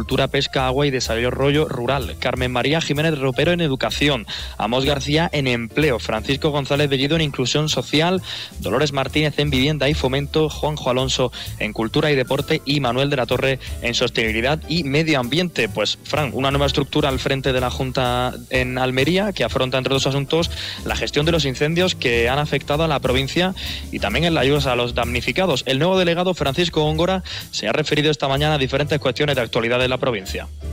Agricultura, Pesca, Agua y Desarrollo Rural. Carmen María Jiménez Ropero en Educación. Amos García en Empleo. Francisco González Bellido en Inclusión Social. Dolores Martínez en Vivienda y Fomento. Juanjo Alonso en Cultura y Deporte. Y Manuel de la Torre en Sostenibilidad y Medio Ambiente. Pues, Fran, una nueva estructura al frente de la Junta en Almería que afronta, entre otros asuntos, la gestión de los incendios que han afectado a la provincia y también en la ayuda a los damnificados. El nuevo delegado, Francisco Góngora, se ha referido esta mañana a diferentes cuestiones de actualidad de la provincia.